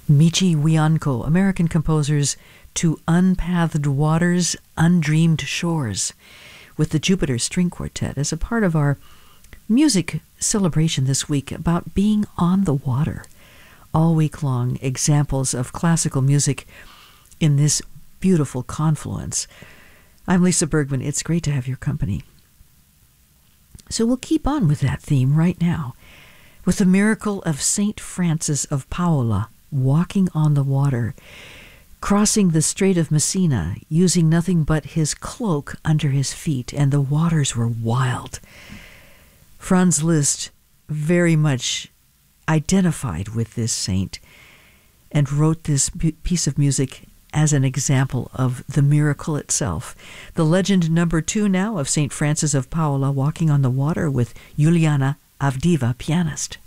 Michi Wianco, American composers To Unpathed Waters, Undreamed Shores, with the Jupiter String Quartet as a part of our music celebration this week about being on the water. All week long, examples of classical music in this beautiful confluence. I'm Lisa Bergman. It's great to have your company. So we'll keep on with that theme right now, with the miracle of St. Francis of Paola walking on the water, crossing the Strait of Messina, using nothing but his cloak under his feet, and the waters were wild. Franz Liszt very much identified with this saint and wrote this piece of music as an example of the miracle itself. The legend number 2 now of St. Francis of Paola walking on the water with Juliana Avdiva, pianist.